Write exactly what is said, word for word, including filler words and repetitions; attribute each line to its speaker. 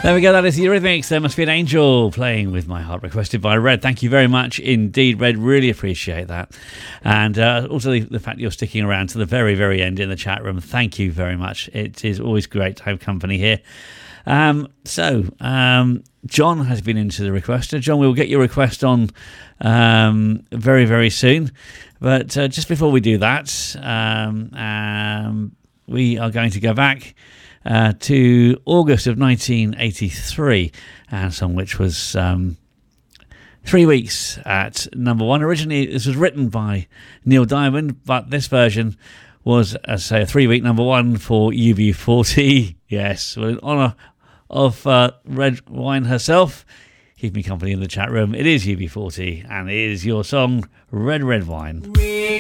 Speaker 1: There we go, that is the Eurythmics. There Must Be an Angel, playing With My Heart, requested by Red. Thank you very much indeed, Red. Really appreciate that. And uh, also the, the fact you're sticking around to the very, very end in the chat room. Thank you very much. It is always great to have company here. Um, so, um, John has been into the requester. John, we'll get your request on um, very, very soon. But uh, just before we do that, um, um, we are going to go back Uh, to August of nineteen eighty-three, and a song which was um, three weeks at number one. Originally, this was written by Neil Diamond, but this version was, as I say, a three-week number one for U B forty. Yes, in honour of uh, Red Wine herself. Keep me company in the chat room. It is U B forty, and it is your song, Red Red Wine.